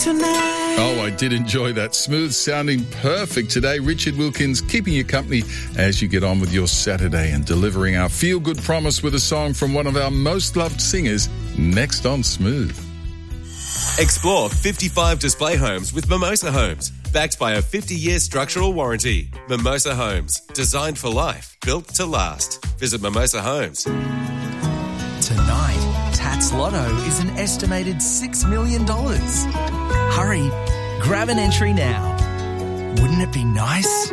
tonight. Oh, I did enjoy that. Smooth sounding perfect today. Richard Wilkins keeping you company as you get on with your Saturday and delivering our feel-good promise with a song from one of our most loved singers next on Smooth. Explore 55 display homes with Mimosa Homes. Backed by a 50-year structural warranty. Mimosa Homes. Designed for life. Built to last. Visit Mimosa Homes. Tonight, Tats Lotto is an estimated $6 million. Hurry, grab an entry now. Wouldn't it be nice?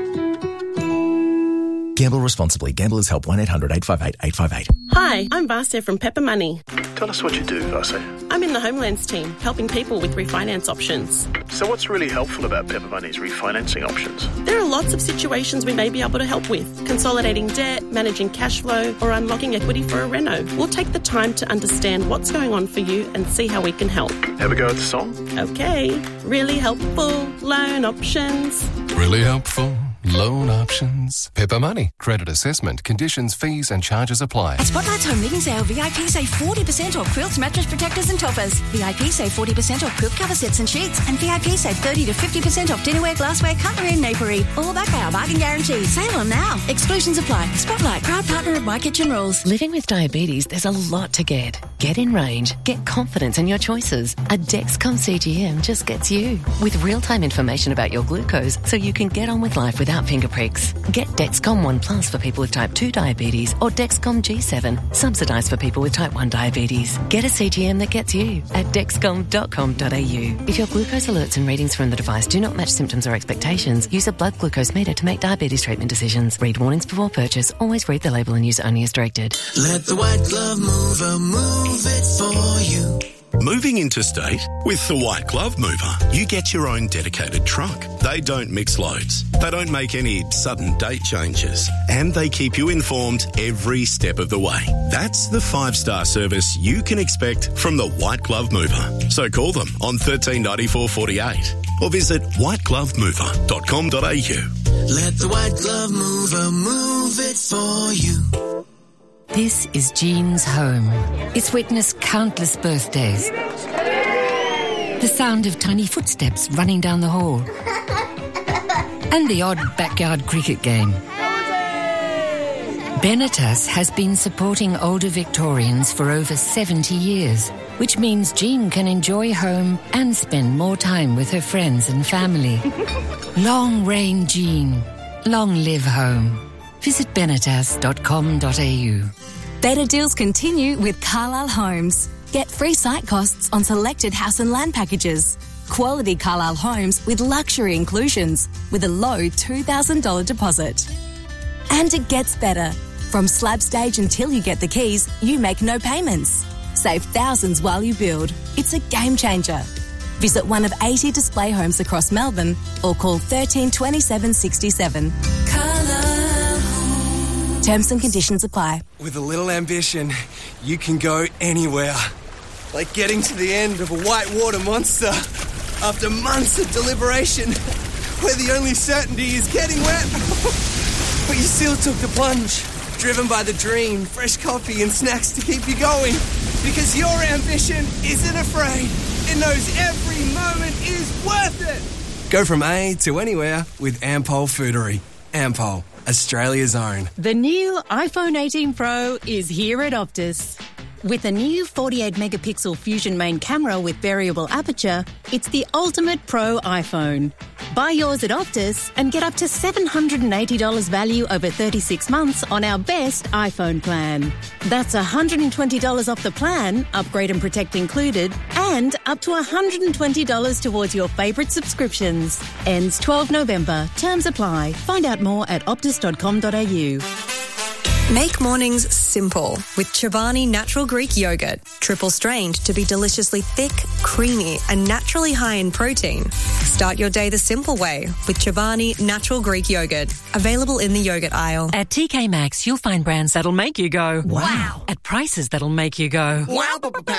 Gamble responsibly. Gamblers Help 1-800-858-858. Hi, I'm Vasya from Pepper Money. Tell us what you do, Vasya. I'm in the Homelands team, helping people with refinance options. So what's really helpful about Pepper Money's refinancing options? There are lots of situations we may be able to help with. Consolidating debt, managing cash flow, or unlocking equity for a reno. We'll take the time to understand what's going on for you and see how we can help. Have a go at the song? Okay. Really helpful loan options. Really helpful loan options. Pepper Money. Credit assessment. Conditions, fees and charges apply. At Spotlight's Home Living Sale, VIP save 40% off quilts, mattress protectors and toppers. VIP save 40% off quilt cover sets and sheets. And VIP save 30 to 50% off dinnerware, glassware, cutlery and napery. All backed by our bargain guarantee. Sale on now. Exclusions apply. Spotlight, proud partner of My Kitchen Rules. Living with diabetes, there's a lot to get. Get in range. Get confidence in your choices. A Dexcom CGM just gets you. With real-time information about your glucose so you can get on with life without finger pricks. Get Dexcom 1 Plus for people with type 2 diabetes or Dexcom G7, subsidised for people with type 1 diabetes. Get a CGM that gets you at dexcom.com.au. If your glucose alerts and readings from the device do not match symptoms or expectations, use a blood glucose meter to make diabetes treatment decisions. Read warnings before purchase. Always read the label and use only as directed. Let the White Glove Mover move it for you. Moving interstate? With the White Glove Mover, you get your own dedicated truck. They don't mix loads. They don't make any sudden date changes. And they keep you informed every step of the way. That's the 5-star service you can expect from the White Glove Mover. So call them on 139448 or visit whiteglovemover.com.au. Let the White Glove Mover move it for you. This is Jean's home. It's witnessed countless birthdays. The sound of tiny footsteps running down the hall. And the odd backyard cricket game. Benetas has been supporting older Victorians for over 70 years, which means Jean can enjoy home and spend more time with her friends and family. Long reign Jean. Long live home. Visit benetas.com.au. Better deals continue with Carlisle Homes. Get free site costs on selected house and land packages. Quality Carlisle Homes with luxury inclusions with a low $2,000 deposit. And it gets better. From slab stage until you get the keys, you make no payments. Save thousands while you build. It's a game changer. Visit one of 80 display homes across Melbourne or call 13 27 67. Terms and conditions apply. With a little ambition, you can go anywhere. Like getting to the end of a whitewater monster after months of deliberation, where the only certainty is getting wet. But you still took the plunge, driven by the dream, fresh coffee and snacks to keep you going. Because your ambition isn't afraid. It knows every moment is worth it. Go from A to anywhere with Ampol Foodery. Ampol, Australia's own. The new iPhone 18 Pro is here at Optus. With a new 48-megapixel Fusion main camera with variable aperture, it's the ultimate pro iPhone. Buy yours at Optus and get up to $780 value over 36 months on our best iPhone plan. That's $120 off the plan, upgrade and protect included, and up to $120 towards your favourite subscriptions. Ends 12 November. Terms apply. Find out more at optus.com.au. Make mornings simple with Chobani Natural Greek Yogurt. Triple strained to be deliciously thick, creamy and naturally high in protein. Start your day the simple way with Chobani Natural Greek Yogurt. Available in the yogurt aisle. At TK Maxx, you'll find brands that'll make you go, wow, at prices that'll make you go, wow.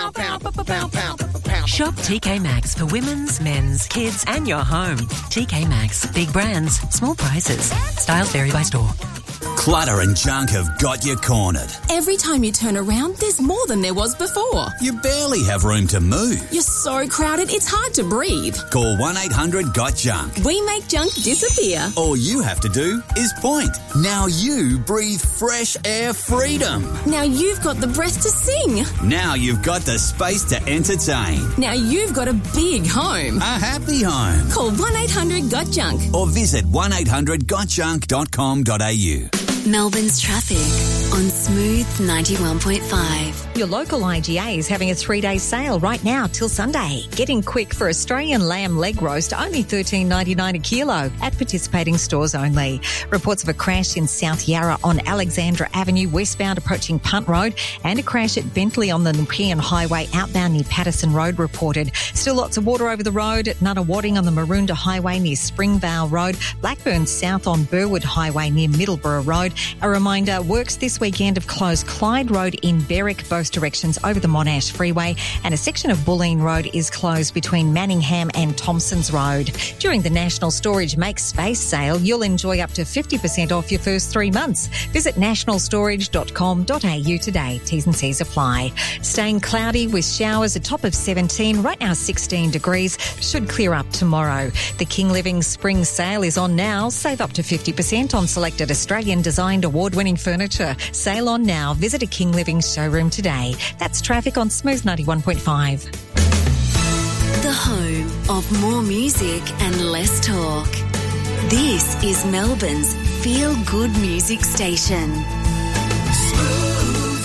Shop TK Maxx for women's, men's, kids and your home. TK Maxx. Big brands, small prices. Styles vary by store. Clutter and junk have got you cornered. Every time you turn around, there's more than there was before. You barely have room to move. You're so crowded, it's hard to breathe. Call 1-800-GOT-JUNK. We make junk disappear. All you have to do is point. Now you breathe fresh air freedom. Now you've got the breath to sing. Now you've got the space to entertain. Now you've got a big home. A happy home. Call 1-800-GOT-JUNK. Or visit 1800gotjunk.com.au. Melbourne's traffic on Smooth 91.5. Your local IGA is having a 3-day sale right now till Sunday. Get in quick for Australian lamb leg roast, only $13.99 a kilo at participating stores only. Reports of a crash in South Yarra on Alexandra Avenue, westbound approaching Punt Road, and a crash at Bentley on the Nepean Highway outbound near Patterson Road reported. Still lots of water over the road at Nunawading on the Maroondah Highway near Springvale Road, Blackburn South on Burwood Highway near Middleborough Road. A reminder, works this weekend have closed Clyde Road in Berwick, both directions over the Monash Freeway, and a section of Bulleen Road is closed between Manningham and Thompsons Road. During the National Storage Make Space sale, you'll enjoy up to 50% off your first 3 months. Visit nationalstorage.com.au today. T's and C's apply. Staying cloudy with showers, a top of 17, right now 16 degrees, should clear up tomorrow. The King Living Spring Sale is on now. Save up to 50% on selected Australian designed award-winning furniture. Sale on now. Visit a King Living showroom today. That's traffic on Smooth 91.5. The home of more music and less talk. This is Melbourne's feel-good music station. Smooth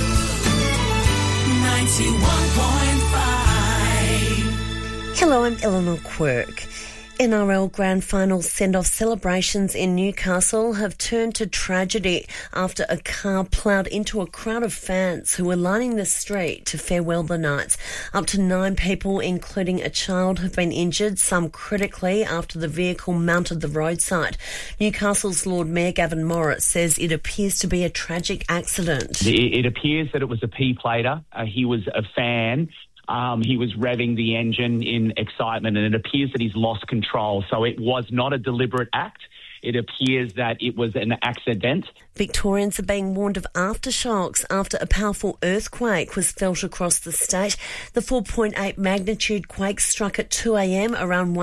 91.5. Hello, I'm Eleanor Quirk. NRL Grand Final send-off celebrations in Newcastle have turned to tragedy after a car ploughed into a crowd of fans who were lining the street to farewell the Knights. Up to 9 people, including a child, have been injured, some critically, after the vehicle mounted the roadside. Newcastle's Lord Mayor Gavin Morris says it appears to be a tragic accident. It appears that it was a P-plater. He was a fan. He was revving the engine in excitement, and it appears that he's lost control. So it was not a deliberate act. It appears that it was an accident. Victorians are being warned of aftershocks after a powerful earthquake was felt across the state. The 4.8 magnitude quake struck at 2 a.m. around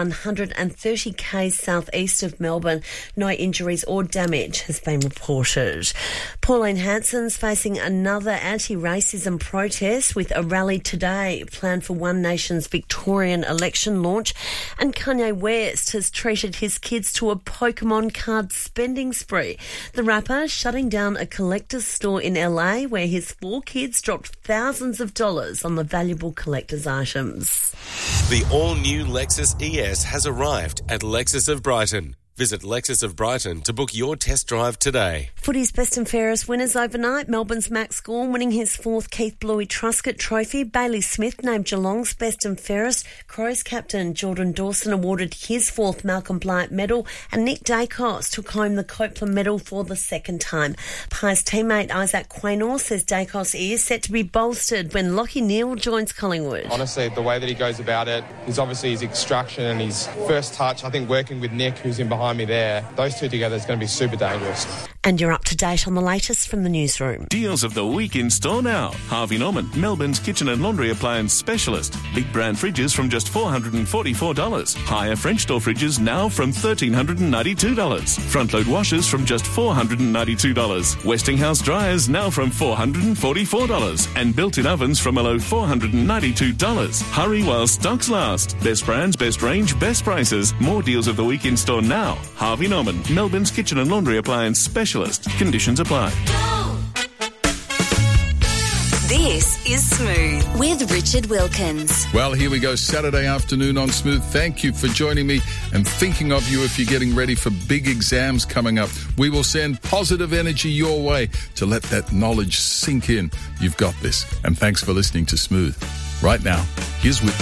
130 km southeast of Melbourne. No injuries or damage has been reported. Pauline Hanson's facing another anti-racism protest with a rally today planned for One Nation's Victorian election launch. And Kanye West has treated his kids to a Pokemon card spending spree. The rapper shutting down a collector's store in LA where his 4 kids dropped thousands of dollars on the valuable collector's items. The all-new Lexus ES has arrived at Lexus of Brighton. Visit Lexus of Brighton to book your test drive today. Footy's best and fairest winners overnight. Melbourne's Max Gawn winning his 4th Keith Bluey Truscott Trophy. Bailey Smith named Geelong's best and fairest. Crows captain Jordan Dawson awarded his 4th Malcolm Blight medal. And Nick Dacos took home the Copeland medal for the 2nd time. Pies teammate Isaac Quaynor says Dacos is set to be bolstered when Lachie Neale joins Collingwood. Honestly, the way that he goes about it is obviously his extraction and his first touch. I think working with Nick, who's in behind me there, those two together is going to be super dangerous. And you're up to date on the latest from the newsroom. Deals of the week in store now. Harvey Norman, Melbourne's kitchen and laundry appliance specialist. Big brand fridges from just $444. Higher French door fridges now from $1,392. Front load washers from just $492. Westinghouse dryers now from $444. And built-in ovens from a low $492. Hurry while stocks last. Best brands, best range, best prices. More deals of the week in store now. Harvey Norman, Melbourne's kitchen and laundry appliance specialist. Conditions apply. This is Smooth with Richard Wilkins. Well, here we go, Saturday afternoon on Smooth. Thank you for joining me and thinking of you if you're getting ready for big exams coming up. We will send positive energy your way to let that knowledge sink in. You've got this. And thanks for listening to Smooth. Right now, here's Whitney.